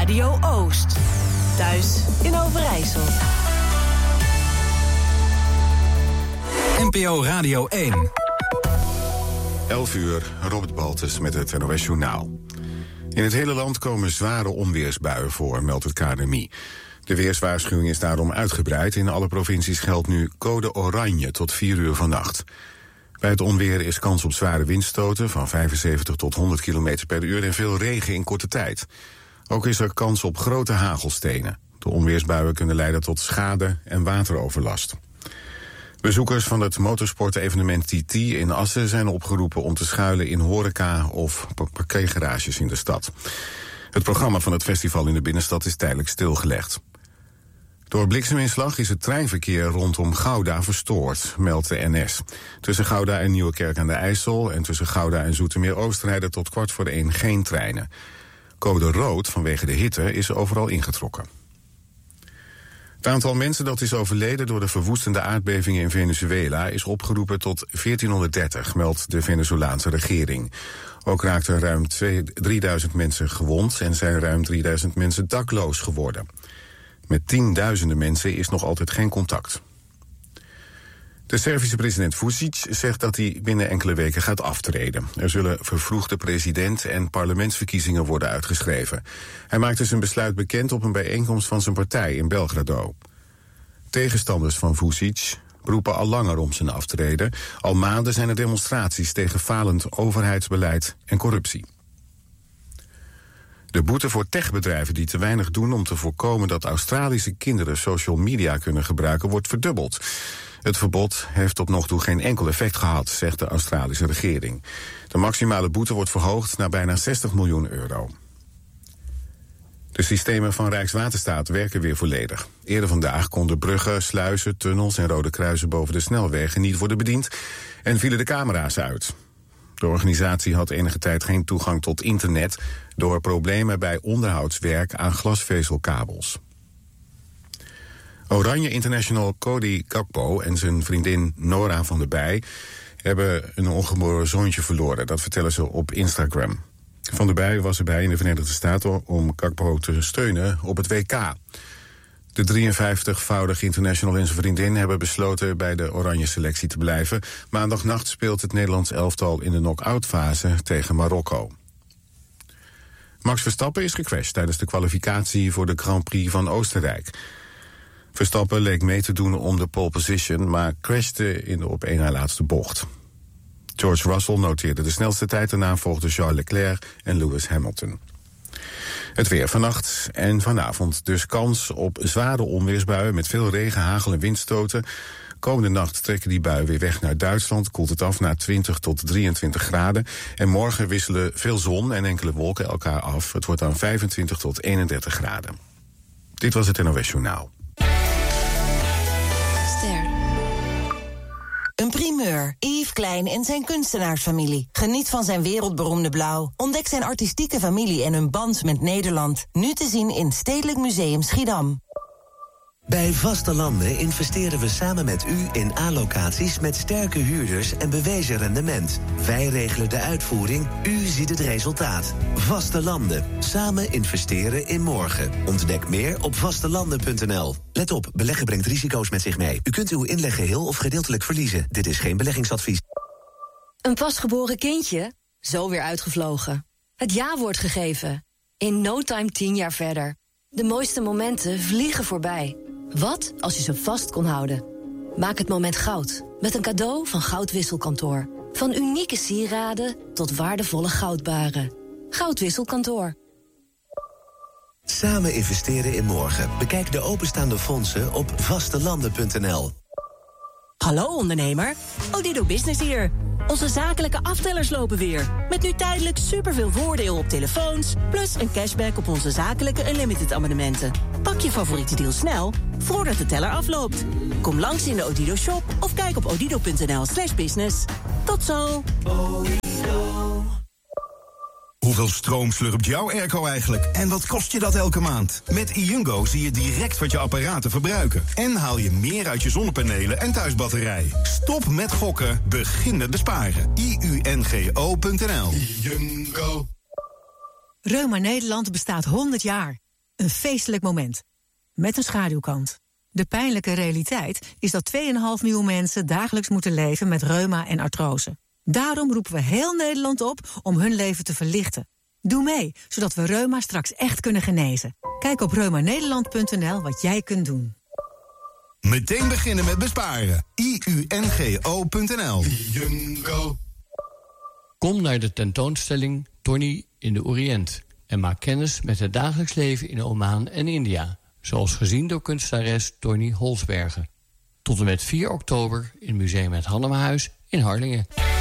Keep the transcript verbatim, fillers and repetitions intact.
Radio Oost. Thuis in Overijssel. N P O Radio één. elf uur, Robert Baltus met het N O S Journaal. In het hele land komen zware onweersbuien voor, meldt het K N M I. De weerswaarschuwing is daarom uitgebreid. In alle provincies geldt nu code oranje tot vier uur vannacht. Bij het onweer is kans op zware windstoten van vijfenzeventig tot honderd kilometer per uur... en veel regen in korte tijd. Ook is er kans op grote hagelstenen. De onweersbuien kunnen leiden tot schade en wateroverlast. Bezoekers van het motorsportevenement T T in Assen zijn opgeroepen om te schuilen in horeca of parkeergarages in de stad. Het programma van het festival in de binnenstad is tijdelijk stilgelegd. Door blikseminslag is het treinverkeer rondom Gouda verstoord, meldt de N S. Tussen Gouda en Nieuwekerk aan de IJssel en tussen Gouda en Zoetermeer-Oost rijden tot kwart voor de één geen treinen. Code rood vanwege de hitte is overal ingetrokken. Het aantal mensen dat is overleden door de verwoestende aardbevingen in Venezuela is opgeroepen tot veertienhonderddertig, meldt de Venezolaanse regering. Ook raakten ruim drieduizend mensen gewond en zijn ruim drieduizend mensen dakloos geworden. Met tienduizenden mensen is nog altijd geen contact. De Servische president Vučić zegt dat hij binnen enkele weken gaat aftreden. Er zullen vervroegde president- en parlementsverkiezingen worden uitgeschreven. Hij maakte zijn besluit bekend op een bijeenkomst van zijn partij in Belgrado. Tegenstanders van Vučić roepen al langer om zijn aftreden. Al maanden zijn er demonstraties tegen falend overheidsbeleid en corruptie. De boete voor techbedrijven die te weinig doen om te voorkomen dat Australische kinderen social media kunnen gebruiken wordt verdubbeld. Het verbod heeft tot nog toe geen enkel effect gehad, zegt de Australische regering. De maximale boete wordt verhoogd naar bijna zestig miljoen euro. De systemen van Rijkswaterstaat werken weer volledig. Eerder vandaag konden bruggen, sluizen, tunnels en rode kruisen boven de snelwegen niet worden bediend en vielen de camera's uit. De organisatie had enige tijd geen toegang tot internet door problemen bij onderhoudswerk aan glasvezelkabels. Oranje International Cody Gakpo en zijn vriendin Nora van der Bij hebben een ongeboren zoontje verloren. Dat vertellen ze op Instagram. Van der Bij was erbij in de Verenigde Staten om Gakpo te steunen op het W K. De drieënvijftigvoudig international en zijn vriendin hebben besloten bij de oranje selectie te blijven. Maandagnacht speelt het Nederlands elftal in de knock-out fase tegen Marokko. Max Verstappen is gecrashed tijdens de kwalificatie voor de Grand Prix van Oostenrijk. Verstappen leek mee te doen om de pole position, maar crashte in de op één na laatste bocht. George Russell noteerde de snelste tijd, daarna volgden Charles Leclerc en Lewis Hamilton. Het weer vannacht en vanavond dus kans op zware onweersbuien met veel regen, hagel en windstoten. Komende nacht trekken die buien weer weg naar Duitsland, koelt het af naar twintig tot drieëntwintig graden. En morgen wisselen veel zon en enkele wolken elkaar af. Het wordt dan vijfentwintig tot eenendertig graden. Dit was het N O S Journaal. Een primeur. Yves Klein en zijn kunstenaarsfamilie. Geniet van zijn wereldberoemde blauw. Ontdek zijn artistieke familie en hun band met Nederland. Nu te zien in Stedelijk Museum Schiedam. Bij Vaste Landen investeren we samen met u in A-locaties met sterke huurders en bewezen rendement. Wij regelen de uitvoering, u ziet het resultaat. Vaste Landen. Samen investeren in morgen. Ontdek meer op vastelanden punt n l. Let op, beleggen brengt risico's met zich mee. U kunt uw inleg geheel of gedeeltelijk verliezen. Dit is geen beleggingsadvies. Een pasgeboren kindje? Zo weer uitgevlogen. Het ja-woord gegeven. In no time tien jaar verder. De mooiste momenten vliegen voorbij. Wat als je ze vast kon houden? Maak het moment goud met een cadeau van Goudwisselkantoor. Van unieke sieraden tot waardevolle goudbaren. Goudwisselkantoor. Samen investeren in morgen. Bekijk de openstaande fondsen op vastelanden punt n l. Hallo ondernemer, Odido Business hier. Onze zakelijke aftellers lopen weer. Met nu tijdelijk superveel voordeel op telefoons, plus een cashback op onze zakelijke Unlimited abonnementen. Pak je favoriete deal snel, voordat de teller afloopt. Kom langs in de Odido shop of kijk op odido punt n l slash business. Tot zo! Hoeveel stroom slurpt jouw airco eigenlijk? En wat kost je dat elke maand? Met iUngo zie je direct wat je apparaten verbruiken. En haal je meer uit je zonnepanelen en thuisbatterij. Stop met gokken, begin besparen. i u n g o punt n l. iUngo. Reuma Nederland bestaat honderd jaar. een feestelijk moment. Met een schaduwkant. De pijnlijke realiteit is dat twee komma vijf miljoen mensen dagelijks moeten leven met reuma en artrose. Daarom roepen we heel Nederland op om hun leven te verlichten. Doe mee, zodat we reuma straks echt kunnen genezen. Kijk op reuma nederland punt n l wat jij kunt doen. Meteen beginnen met besparen. I U N G O punt n l. Kom naar de tentoonstelling Tony in de Oriënt en maak kennis met het dagelijks leven in Oman en India, zoals gezien door kunstenares Tony Holsbergen. Tot en met vier oktober in Museum Het Hannemahuis in Harlingen.